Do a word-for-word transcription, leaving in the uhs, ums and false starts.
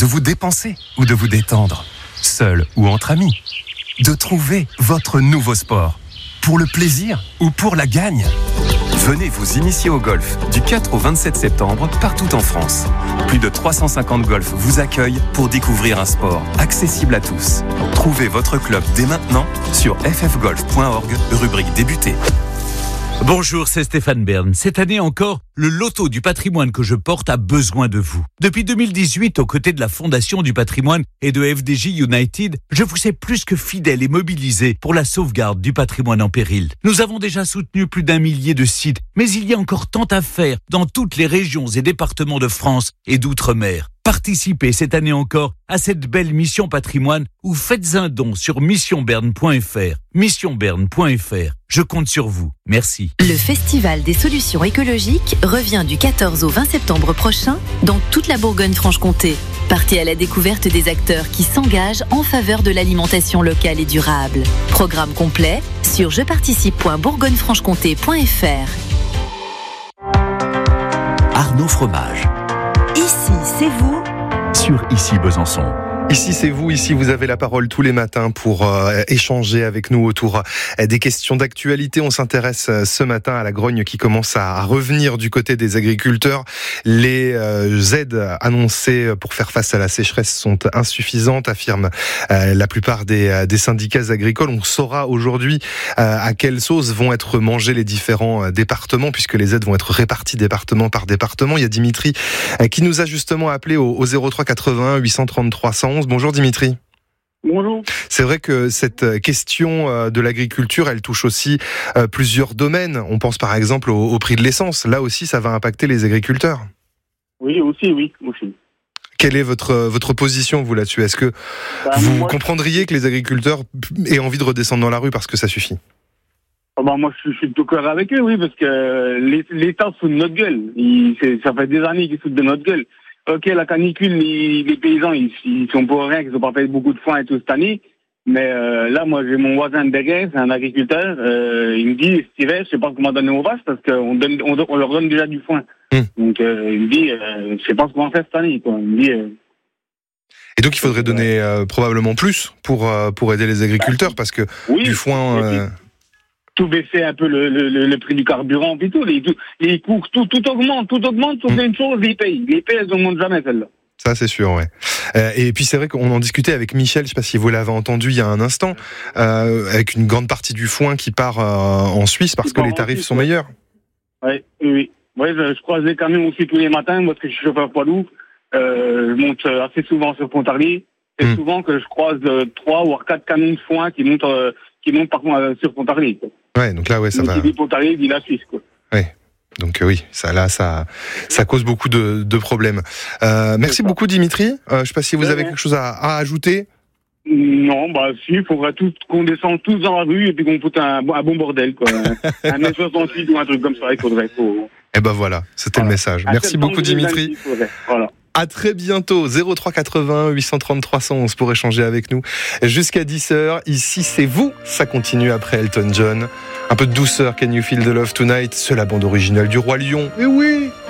de vous dépenser ou de vous détendre, seul ou entre amis, de trouver votre nouveau sport, pour le plaisir ou pour la gagne. Venez vous initier au golf du quatre au vingt-sept septembre partout en France. Plus de trois cent cinquante golfs vous accueillent pour découvrir un sport accessible à tous. Trouvez votre club dès maintenant sur f f golf point org, rubrique débuter. Bonjour, c'est Stéphane Bern. Cette année encore, le loto du patrimoine que je porte a besoin de vous. Depuis deux mille dix-huit, aux côtés de la Fondation du patrimoine et de F D J United, je vous ai plus que fidèle et mobilisé pour la sauvegarde du patrimoine en péril. Nous avons déjà soutenu plus d'un millier de sites, mais il y a encore tant à faire dans toutes les régions et départements de France et d'outre-mer. Participez cette année encore à cette belle mission patrimoine ou faites un don sur mission bern point f r. mission bern point f r. Je compte sur vous. Merci. Le Festival des solutions écologiques revient du quatorze au vingt septembre prochain dans toute la Bourgogne-Franche-Comté. Partez à la découverte des acteurs qui s'engagent en faveur de l'alimentation locale et durable. Programme complet sur je participe point bourgogne franche comté point f r. Arnaud Fromage. Ici, c'est vous. Sur Ici Besançon. Ici c'est vous, ici vous avez la parole tous les matins pour euh, échanger avec nous autour euh, des questions d'actualité. On s'intéresse euh, ce matin à la grogne qui commence à, à revenir du côté des agriculteurs. Les euh, aides annoncées pour faire face à la sécheresse sont insuffisantes, affirment euh, la plupart des, euh, des syndicats agricoles. On saura aujourd'hui euh, à quelle sauce vont être mangés les différents euh, départements, puisque les aides vont être réparties département par département. Il y a Dimitri euh, qui nous a justement appelé au, au zéro trois quatre-vingt-un huit cent trente trois cent onze. Bonjour Dimitri. Bonjour. C'est vrai que cette question de l'agriculture, elle touche aussi plusieurs domaines. On pense par exemple au, au prix de l'essence. Là aussi, ça va impacter les agriculteurs. Oui, aussi, oui, aussi. Quelle est votre, votre position, vous, là-dessus ? Est-ce que bah, vous moi, comprendriez que les agriculteurs aient envie de redescendre dans la rue parce que ça suffit ? Ah bah moi, je suis tout cœur avec eux, oui, parce que l'État se fout de notre gueule. Il, ça fait des années qu'ils se foutent de notre gueule. Ok, la canicule, les, les paysans, ils, ils sont pour rien, qu'ils ont pas fait beaucoup de foin et tout cette année. Mais euh, là, moi, j'ai mon voisin de Béguin, c'est un agriculteur. Euh, il me dit, cet hiver, je sais pas comment donner aux vaches parce qu'on donne, on, on leur donne déjà du foin. Mmh. Donc, euh, il me dit, euh, je sais pas ce qu'on va faire cette année, quoi. Il me dit. Euh, et donc, il faudrait donner euh, probablement plus pour euh, pour aider les agriculteurs bah, parce que oui, du foin. Euh... Tout baisser un peu le, le, le prix du carburant et tout, les, tout, les coûts, tout, tout augmente, tout augmente, sauf mmh. une chose, les pays. Les pays, elles n'augmentent jamais, celles-là. Ça, c'est sûr, ouais. Euh, et puis, c'est vrai qu'on en discutait avec Michel, je ne sais pas si vous l'avez entendu il y a un instant, euh, avec une grande partie du foin qui part euh, en Suisse parce que les tarifs Suisse, sont ouais. meilleurs. Ouais, oui, oui. Ouais, je, je croise des camions aussi tous les matins, moi, parce que je suis chauffeur poids lourd. Euh, je monte assez souvent sur Pontarlier. C'est mmh. souvent que je croise trois ou quatre camions de foin qui montent, euh, qui montent par contre euh, sur Pontarlier, quoi. Ouais, donc là, ouais, ça va. Dit Pontarlier, dit la Suisse, quoi. Ouais. Donc euh, oui, ça là, ça, ça cause beaucoup de, de problèmes. Euh, merci beaucoup, Dimitri. Euh, je ne sais pas si vous avez quelque chose à, à ajouter. Non, bah si, il faudrait tous qu'on descende tous dans la rue et puis qu'on foute un, un bon bordel, quoi. un mètre soixante-huit ou un truc comme ça, il faudrait. Faut... Et ben voilà, c'était voilà. le message. Merci beaucoup, Dimitri. Voilà. À très bientôt, zéro trois quatre-vingt-un huit cent trente trois cent onze pour échanger avec nous jusqu'à dix heures. Ici, c'est vous. Ça continue après Elton John. Un peu de douceur, Can You Feel the Love Tonight ? C'est la bande originale du Roi Lion. Et oui.